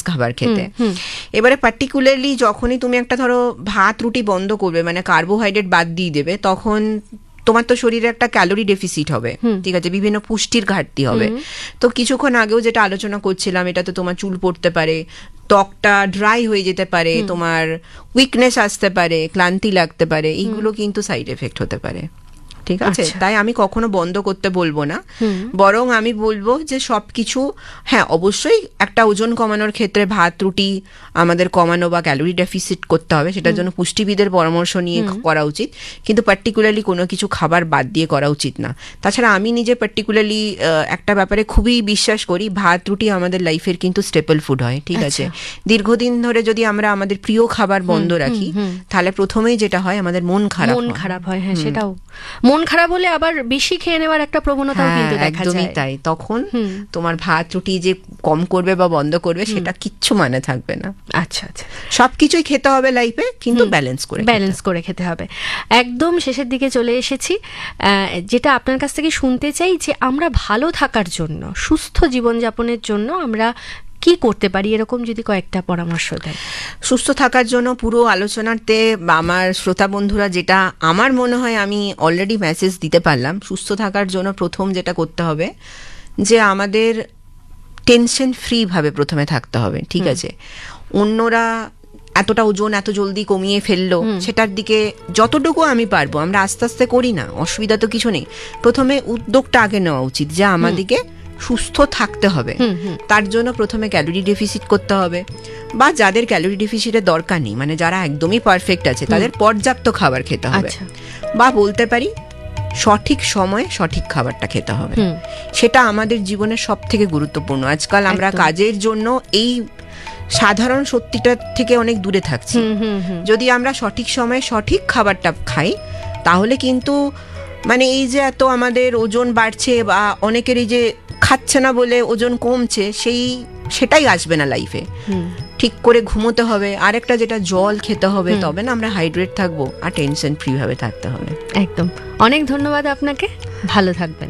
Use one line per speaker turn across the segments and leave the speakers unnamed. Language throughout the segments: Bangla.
খাবার খেতে। এবারে পার্টিকুলারলি যখনই তুমি একটা ধরো ভাত রুটি বন্ধ করবে, মানে কার্বোহাইড্রেট বাদ দিয়ে দেবে, তখন তোমার তো শরীরে একটা ক্যালোরি ডেফিসিট হবে, ঠিক আছে, বিভিন্ন পুষ্টির ঘাটতি হবে। তো কিছুক্ষণ আগেও যেটা আলোচনা করছিলাম, এটা তো তোমার চুল পড়তে পারে, ত্বকটা ড্রাই হয়ে যেতে পারে, তোমার উইকনেস আসতে পারে, ক্লান্তি লাগতে পারে, এইগুলো কিন্তু সাইড এফেক্ট হতে পারে, ঠিক আছে। তাই আমি কখনো বন্ধ করতে বলবো না, বরং আমি বলবো যে সবকিছু, হ্যাঁ অবশ্যই একটা ওজন কমানোর ক্ষেত্রে ভাত রুটি আমাদের কমানো বা ক্যালোরি ডেফিসিট করতে হবে, সেটার জন্য পুষ্টিবিদের পরামর্শ নিয়ে করা উচিত, কিন্তু পার্টিকুলারলি কোনো কিছু খাবার বাদ দিয়ে করা উচিত না। তাছাড়া আমি নিজে পার্টিকুলারলি একটা ব্যাপারে খুবই বিশ্বাস করি, ভাত রুটি আমাদের লাইফের কিন্তু স্টেপল ফুড হয়, ঠিক আছে। দীর্ঘদিন ধরে যদি আমরা আমাদের প্রিয় খাবার বন্ধ রাখি, তাহলে প্রথমেই যেটা হয় আমাদের মন খারাপ হয়।
হ্যাঁ, সেটাও মন খারাপ হলে আবার বেশি খেয়ে নেওয়ার একটা প্রবণতাও কিন্তু দেখা যায়।
একদমই তাই। তখন তোমার ভাত রুটি যে কম করবে বা বন্ধ করবে সেটা কিচ্ছু মানে থাকবে না।
আচ্ছা,
সবকিছুই খেতে হবে লাইফে, কিন্তু ব্যালেন্স করে
খেতে হবে। একদম শেষের দিকে চলে এসেছি। যেটা আপনার কাছ থেকে শুনতে চাই, যে আমরা ভালো থাকার জন্য, সুস্থ জীবনযাপনের জন্য আমরা কি করতে পারি, এরকম যদি কয়েকটা পরামর্শ দেয়।
সুস্থ থাকার জন্য পুরো আলোচনাতে আমার শ্রোতা বন্ধুরা, যেটা আমার মনে হয় আমি অলরেডি মেসেজ দিতে পারলাম, সুস্থ থাকার জন্য প্রথম যেটা করতে হবে, যে আমাদের টেনশন ফ্রি ভাবে প্রথমে থাকতে হবে, ঠিক আছে। অন্যরা এতটা ওজন এত জলদি কমিয়ে ফেললো, সেটার দিকে যতটুকু আমি পারবো আমরা আস্তে আস্তে করি না, অসুবিধা তো কিছু নেই। প্রথমে উদ্যোগটা আগে নেওয়া উচিত যে আমাদেরকে সুস্থ থাকতে হবে। তার জন্য প্রথমে ক্যালোরি ডেফিসিট করতে হবে, বা যাদের ক্যালোরি ডেফিসিটের দরকার নেই, মানে যারা একদমই পারফেক্ট আছে, তাদের পর্যাপ্ত খাবার খেতে হবে, বা বলতে পারি সঠিক সময়ে সঠিক খাবারটা খেতে হবে। সেটা আমাদের জীবনের সব থেকে গুরুত্বপূর্ণ। আজকাল আমরা কাজের জন্য এই সাধারণ সত্যিটা থেকে অনেক দূরে থাকছি। যদি আমরা সঠিক সময়ে সঠিক খাবারটা খাই, তাহলে কিন্তু মানে এই যে এত আমাদের ওজন বাড়ছে বা অনেকের এই যে খাচ্ছে না বলে ওজন কমছে, সেটাই আসবে না লাইফে। ঠিক করে ঘুমোতে হবে, আরেকটা যেটা জল খেতে হবে, তবে না আমরা হাইড্রেট থাকবো, আর টেনশন ফ্রি ভাবে থাকতে হবে।
একদম। অনেক ধন্যবাদ আপনাকে, ভালো থাকবেন।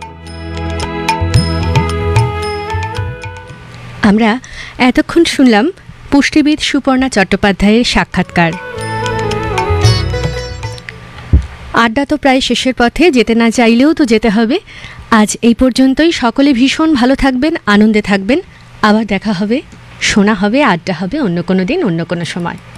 আমরা এতক্ষণ শুনলাম পুষ্টিবিদ সুপর্ণা চট্টোপাধ্যায়ের সাক্ষাৎকার। আড্ডা তো প্রায় শেষের পথে, যেতে না চাইলেও তো যেতে হবে। আজ এই পর্যন্তই। সকলে ভীষণ ভালো থাকবেন, আনন্দে থাকবেন। আবার দেখা হবে, শোনা হবে, আড্ডা হবে অন্য কোনো দিন, অন্য কোনো সময়।